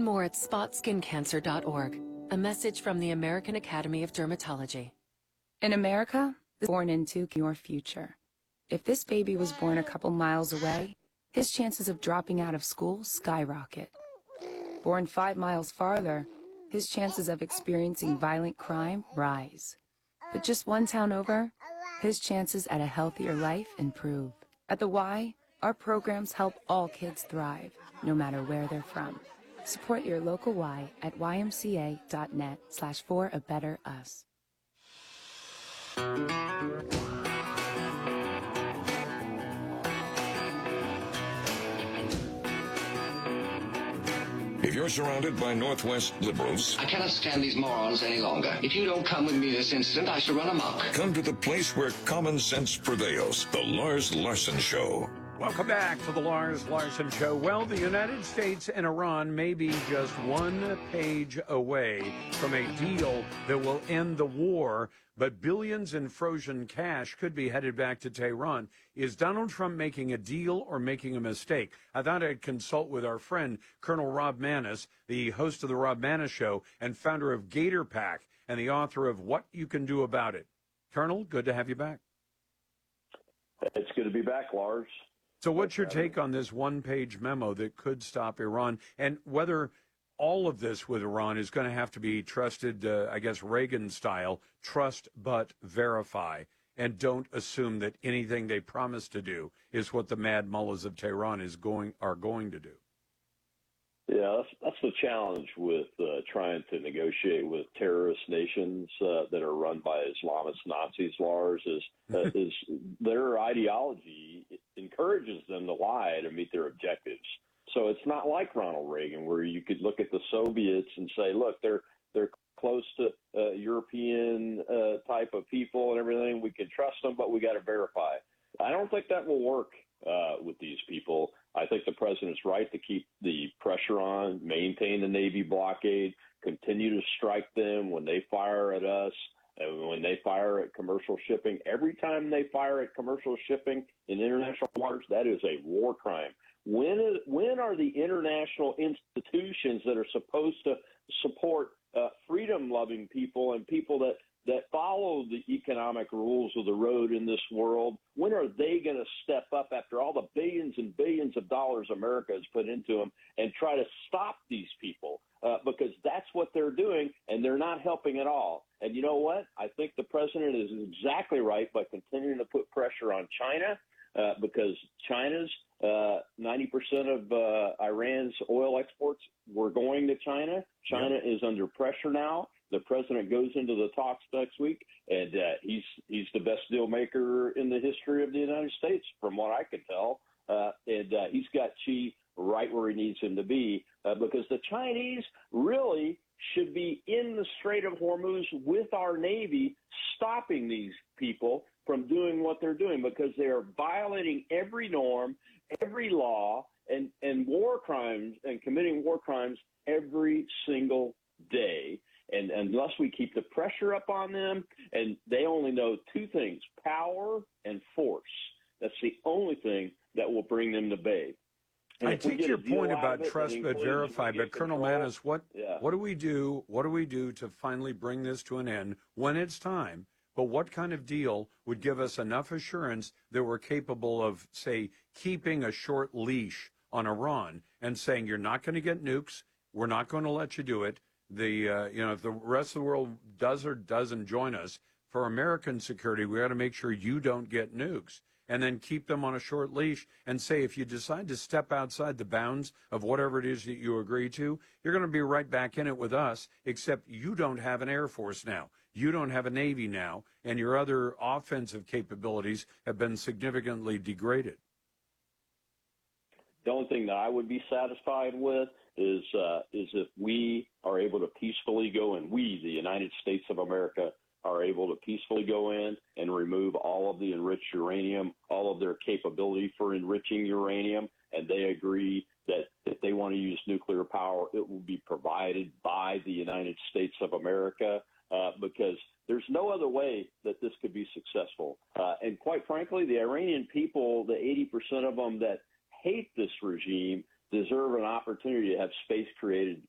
more at spotskincancer.org. A message from the American Academy of Dermatology. In America, born into your future. If this baby was born a couple miles away, his chances of dropping out of school skyrocket. Born 5 miles farther, his chances of experiencing violent crime rise. But just one town over, his chances at a healthier life improve. At the Y, our programs help all kids thrive, no matter where they're from. Support your local Y at ymca.net/for-a-better-us. If you're surrounded by Northwest liberals, I cannot stand these morons any longer. If you don't come with me this instant, I shall run amok. come to the place where common sense prevails. The Lars Larson Show. Welcome back to the Lars Larson Show. Well, the United States and Iran may be just one page away from a deal that will end the war, but billions in frozen cash could be headed back to Tehran. Is Donald Trump making a deal or making a mistake? I thought I'd consult with our friend, Colonel Rob Maness, the host of the Rob Maness Show and founder of Gator Pack and the author of What You Can Do About It. Colonel, good to have you back. It's good to be back, Lars. So what's your take on this one-page memo that could stop Iran, and whether all of this with Iran is going to have to be trusted, I guess, Reagan style, trust but verify, and don't assume that anything they promise to do is what the mad mullahs of Tehran are going to do? Yeah, that's the challenge with trying to negotiate with terrorist nations that are run by Islamist Nazis, Lars, is their ideology encourages them to lie to meet their objectives. So it's not like Ronald Reagan, where you could look at the Soviets and say, look, they're close to European type of people and everything. We can trust them, but we got to verify. I don't think that will work with these people. I think the president's right to keep the pressure on, maintain the Navy blockade, continue to strike them when they fire at us, and when they fire at commercial shipping. Every time they fire at commercial shipping in international waters, that is a war crime. When are the international institutions that are supposed to support freedom-loving people and people that follow the economic rules of the road in this world, when are they going to step up after all the billions and billions of dollars America has put into them and try to stop these people? Because that's what they're doing, and they're not helping at all. And you know what? I think the president is exactly right by continuing to put pressure on China, because China's 90% of Iran's oil exports were going to China. China is under pressure now. The president goes into the talks next week, and he's the best deal maker in the history of the United States, from what I can tell. And he's got Xi right where he needs him to be, because the Chinese really should be in the Strait of Hormuz with our Navy, stopping these people from doing what they're doing, because they are violating every norm, every law, and war crimes and committing war crimes every single day. And unless we keep the pressure up on them, and they only know two things, power and force. That's the only thing that will bring them to bay. I take your point about trust but verify, but Colonel Maness, what do we do? What do we do to finally bring this to an end when it's time? But what kind of deal would give us enough assurance that we're capable of, say, keeping a short leash on Iran and saying, you're not going to get nukes, we're not going to let you do it. If the rest of the world does or doesn't join us, for American security, we got to make sure you don't get nukes, and then keep them on a short leash and say, if you decide to step outside the bounds of whatever it is that you agree to, you're going to be right back in it with us, except you don't have an Air Force now. You don't have a Navy now, and your other offensive capabilities have been significantly degraded. The only thing that I would be satisfied with is if we are able to peacefully go in, we, the United States of America, are able to peacefully go in and remove all of the enriched uranium, all of their capability for enriching uranium, and they agree that if they want to use nuclear power, it will be provided by the United States of America, because there's no other way that this could be successful. And quite frankly, the Iranian people, the 80% of them that hate this regime, deserve an opportunity to have space created